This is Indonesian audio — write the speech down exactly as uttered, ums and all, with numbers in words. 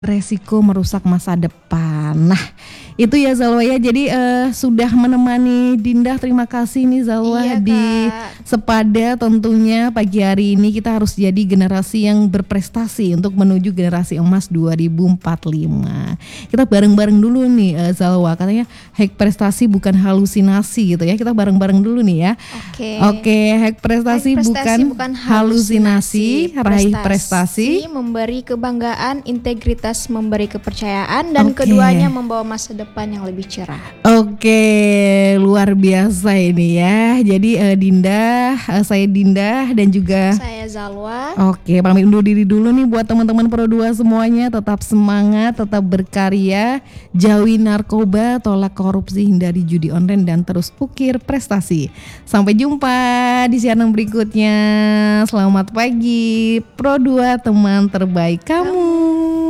Resiko merusak masa depan. Nah, itu ya Zalwa ya. Jadi uh, sudah menemani Dinda. Terima kasih nih Zalwa Iya, di Kak. Sepada tentunya pagi hari ini kita harus jadi generasi yang berprestasi untuk menuju generasi emas dua ribu empat puluh lima. Kita bareng-bareng dulu nih uh, Zalwa. Katanya hack prestasi bukan halusinasi gitu ya. Kita bareng-bareng dulu nih ya. Oke. Oke, hack prestasi, Hack bukan, prestasi bukan halusinasi. Raih prestasi. Memberi kebanggaan, integritas memberi kepercayaan, dan Oke. keduanya membawa masa depan yang lebih cerah. Oke, luar biasa ini ya. Jadi uh, Dinda, uh, saya Dinda dan juga Saya Zalwa. Oke, pamit undur diri dulu nih buat teman-teman Pro dua semuanya. Tetap semangat, tetap berkarya, jauhi narkoba, tolak korupsi, hindari judi online, dan terus ukir prestasi. Sampai jumpa di siaran berikutnya. Selamat pagi Pro dua, teman terbaik kamu.